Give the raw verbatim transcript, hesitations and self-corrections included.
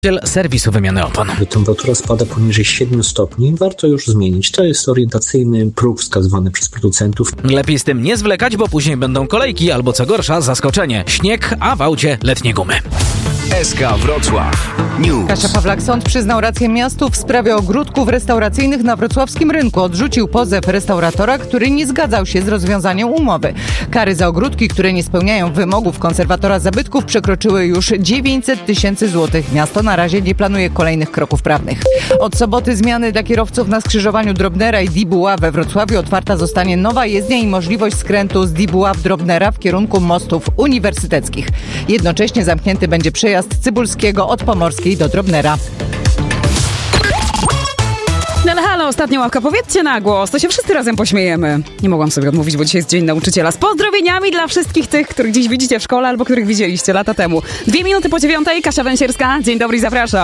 Serwisu wymiany opon. Gdy temperatura spada poniżej siedmiu stopni, warto już zmienić. To jest orientacyjny próg wskazywany przez producentów. Lepiej z tym nie zwlekać, bo później będą kolejki albo co gorsza zaskoczenie. Śnieg, a w aucie letnie gumy. S K Wrocław News. Kasia Pawlak, sąd przyznał rację miastu w sprawie ogródków restauracyjnych na wrocławskim rynku. Odrzucił pozew restauratora, który nie zgadzał się z rozwiązaniem umowy. Kary za ogródki, które nie spełniają wymogów konserwatora zabytków, przekroczyły już dziewięćset tysięcy złotych. Miasto na razie nie planuje kolejnych kroków prawnych. Od soboty zmiany dla kierowców na skrzyżowaniu Drobnera i Dibuła we Wrocławiu. Otwarta zostanie nowa jezdnia i możliwość skrętu z Dibuła w Drobnera w kierunku mostów uniwersyteckich. Jednocześnie zamknięty będzie przejazd Cybulskiego od Pomorskiej do Drobnera. No ale halo, ostatnia ławka, powiedzcie na głos, to się wszyscy razem pośmiejemy. Nie mogłam sobie odmówić, bo dzisiaj jest Dzień Nauczyciela. Z pozdrowieniami dla wszystkich tych, których dziś widzicie w szkole albo których widzieliście lata temu. Dwie minuty po dziewiątej, Kasia Węsierska. Dzień dobry, zapraszam.